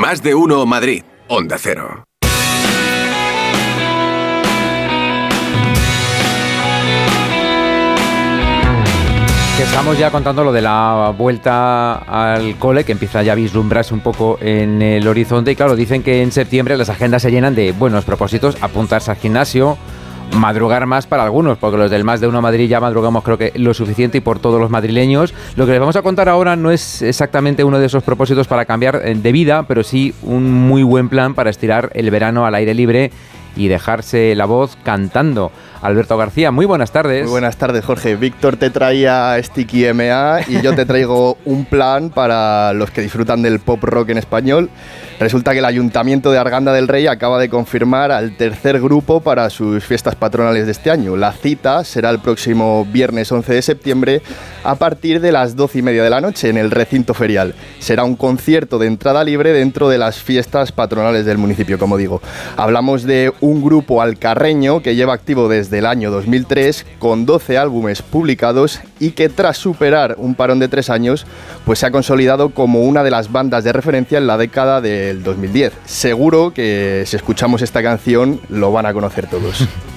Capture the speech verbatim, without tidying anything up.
Más de uno Madrid, Onda Cero. Que estamos ya contando lo de la vuelta al cole, que empieza ya a vislumbrarse un poco en el horizonte. Y claro, dicen que en septiembre las agendas se llenan de buenos propósitos: apuntarse al gimnasio, madrugar más para algunos, porque los del Más de Uno Madrid ya madrugamos creo que lo suficiente, y por todos los madrileños. Lo que les vamos a contar ahora no es exactamente uno de esos propósitos para cambiar de vida, pero sí un muy buen plan para estirar el verano al aire libre y dejarse la voz cantando. Alberto García, muy buenas tardes. Muy buenas tardes, Jorge. Víctor te traía Sticky M A y yo te traigo un plan para los que disfrutan del pop rock en español. Resulta que el Ayuntamiento de Arganda del Rey acaba de confirmar al tercer grupo para sus fiestas patronales de este año. La cita será el próximo viernes once de septiembre a partir de las doce y media de la noche en el recinto ferial. Será un concierto de entrada libre dentro de las fiestas patronales del municipio, como digo. Hablamos de un grupo alcarreño que lleva activo desde del año dos mil tres, con doce álbumes publicados, y que tras superar un parón de tres años, pues se ha consolidado como una de las bandas de referencia en la década del dos mil diez. Seguro que si escuchamos esta canción lo van a conocer todos.